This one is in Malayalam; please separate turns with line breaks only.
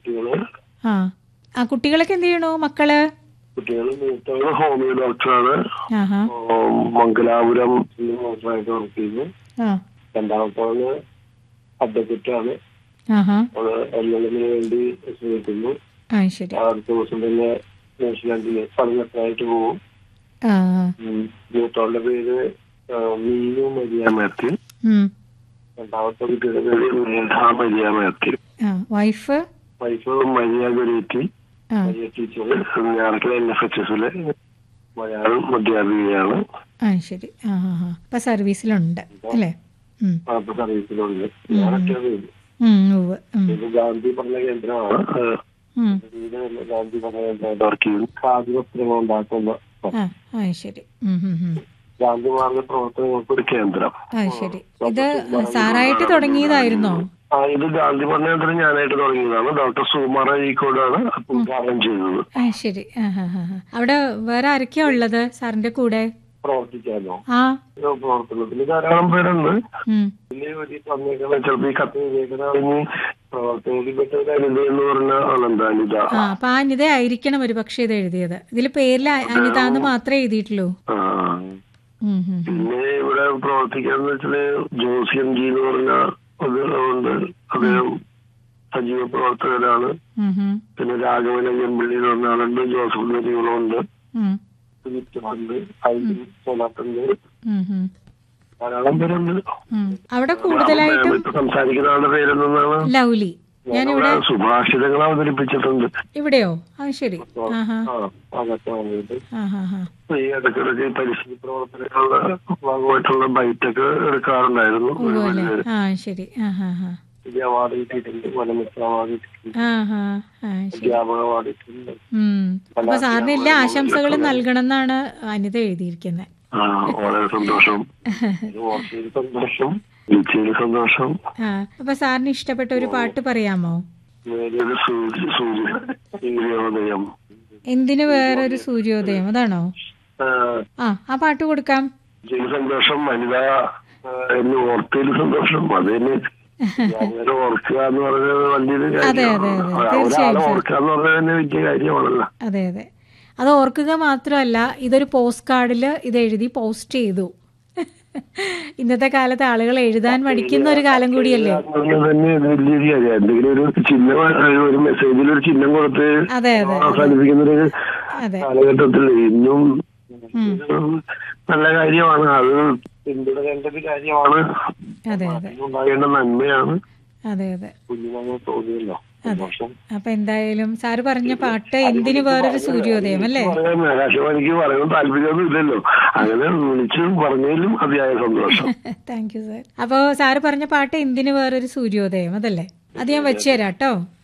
കുട്ടികള്.
ആ കുട്ടികളൊക്കെ എന്ത് ചെയ്യണു മക്കള്?
കുട്ടികൾ മൂത്തവള് ഹോമിയോ ഡോക്ടറാണ്,
ആഹാ
മംഗലാപുരം ഡോക്ടറായിട്ട് വർക്ക് ചെയ്യുന്നു.
ആ
രണ്ടാമത്തവള് അഡ്വക്കറ്റാണ്,
ആഹാ
അവള് എൽഎൽഎമ്മിന് വേണ്ടി ശ്രമിക്കുന്നു.
ശരി.
അടുത്ത ദിവസം തന്നെ ന്യൂസിലാൻഡില് പഠനത്തിനായിട്ട് പോകും. മൂത്തവളുടെ പേര് മീനു മരിയ മാത്യു, രണ്ടാമത്തെ കുട്ടിയുടെ പേര് മേഘ Maria Mathew.
Wife
Maria ഗുരേറ്റി, Maria teacher, Njarakkal NFHSല് Malayalam അധ്യാപികയാണ്.
ശരി. അപ്പൊ സർവീസിലുണ്ട് അല്ലേ?
സർവീസിലുണ്ട്. ഞാനൊക്കെ ഗാന്ധി പഠന കേന്ദ്രമാണ്, ഗാന്ധി പഠന കേന്ദ്രമായിട്ട് വർക്ക് ചെയ്യുന്നു. ഖാദി വസ്ത്രങ്ങൾ ഉണ്ടാക്കുന്ന
ശരി.
ഗാന്ധി മാർഗ പ്രവർത്തനങ്ങൾക്ക് ഒരു കേന്ദ്രം.
ശരി. ഇത് സാറായിട്ട് തുടങ്ങിയതായിരുന്നോ?
ഇത് ഗാന്ധി പഠന കേന്ദ്രം ഞാനായിട്ട് തുടങ്ങിയതാണ്. ഡോക്ടർ സുകുമാർ അഴീക്കോടാണ് ഉദ്ഘാടനം ചെയ്തത്.
ശരി. അവിടെ വേറെ ആരൊക്കെയാ ഉള്ളത് സാറിന്റെ കൂടെ
പ്രവർത്തിക്കാനോ? പ്രവർത്തനത്തിന് ധാരാളം പേരുണ്ട്. ചിലപ്പോ ഈ കത്ത് വിവേകനാളിന് പ്രവർത്തനത്തിൽപ്പെട്ട അനിത എന്ന് പറഞ്ഞ ആളെന്താ അനിത.
അപ്പൊ അനിത ആയിരിക്കണം ഒരു പക്ഷെ ഇത് എഴുതിയത്. ഇതിൽ പേരിൽ അനിത എന്ന് മാത്രമേ എഴുതിയിട്ടുള്ളൂ.
പിന്നെ ഇവിടെ പ്രവർത്തിക്കാന്ന് വെച്ചാല് ജോസിയം ജി എന്ന് പറഞ്ഞ ഉണ്ട്, അദ്ദേഹം സജീവ പ്രവർത്തകരാണ്. പിന്നെ രാഘവൻ അയ്യമ്പള്ളി എന്ന് പറഞ്ഞ ആളുണ്ട്, ജോസഫ് നരികളുണ്ട്, ധാരാളം പേരുണ്ട്.
അവിടെ കൂടുതലായിട്ടും
സംസാരിക്കുന്ന ആളുടെ പേരെന്താണ്
ലൗലി. ഞാനിവിടെ
സുഭാഷിതങ്ങൾ അവതരിപ്പിച്ചിട്ടുണ്ട്.
ഇവിടെയോ? ശരി.
ഈ ഇടയ്ക്കിടയ്ക്ക് പരിസ്ഥിതി പ്രവർത്തനങ്ങളുടെ ഭാഗമായിട്ടുള്ള ബൈറ്റൊക്കെ എടുക്കാറുണ്ടായിരുന്നു.
ശരി.
അവാർഡ് കിട്ടിയിട്ടുണ്ട്, വനമിത്ര അവാർഡ് കിട്ടിയിട്ടുണ്ട്, അധ്യാപക അവാർഡ് കിട്ടിയിട്ടുണ്ട്.
അപ്പൊ സാറിന് എല്ലാ ആശംസകളും നൽകണം എന്നാണ് അനിത എഴുതിയിരിക്കുന്നത്.
വളരെ സന്തോഷം, സന്തോഷം, വിളിച്ചതിൽ സന്തോഷം.
അപ്പൊ സാറിന് ഇഷ്ടപ്പെട്ട ഒരു പാട്ട് പറയാമോ?
സൂര്യോദയം.
എന്തിനു വേറൊരു സൂര്യോദയം, അതാണോ? ആ പാട്ട് കൊടുക്കാം.
സന്തോഷം, വനിത എന്ന് ഓർത്തതിൽ സന്തോഷം. അത് തന്നെ ഓർക്കുക എന്ന് പറഞ്ഞത് വലിയൊരു കാര്യമാണ്. ഒരാളെ ഓർക്കുക എന്ന് പറഞ്ഞത് തന്നെ വലിയ കാര്യമാണല്ലോ.
അതെ അതെ, അത് ഓർക്കുക മാത്രമല്ല, ഇതൊരു പോസ്റ്റ് കാർഡിൽ ഇത് എഴുതി പോസ്റ്റ് ചെയ്തു. ഇന്നത്തെ കാലത്ത് ആളുകൾ എഴുതാൻ മടിക്കുന്ന ഒരു കാലം കൂടിയല്ലേ.
വലിയൊരു കാര്യം. എന്തെങ്കിലും ഒരു ചിഹ്നം, ഒരു മെസ്സേജിൽ ഒരു ചിഹ്നം കൊടുത്ത് അവസാനിപ്പിക്കുന്ന ഒരു കാലഘട്ടത്തിൽ ഇന്നും നല്ല കാര്യമാണ്. അത് പിന്തുടരേണ്ട ഒരു കാര്യമാണ്, ഉണ്ടാകേണ്ട നന്മയാണ്.
അതെ അതെ,
കുഞ്ഞുങ്ങൾ തോന്നിയല്ലോ.
അപ്പൊ എന്തായാലും സാറ് പറഞ്ഞ പാട്ട് എന്തിനു വേറൊരു സൂര്യോദയം അല്ലേ?
ആകാശവാണിക്ക് പറയാൻ താല്പര്യമൊന്നും ഇല്ലല്ലോ, അങ്ങനെ വിളിച്ചു പറഞ്ഞതിലും അതിയായ സന്തോഷം.
Thank you sir. അപ്പൊ സാറ് പറഞ്ഞ പാട്ട് എന്തിനു വേറൊരു സൂര്യോദയം, അതല്ലേ? അത് ഞാൻ വെച്ചു തരാം കേട്ടോ.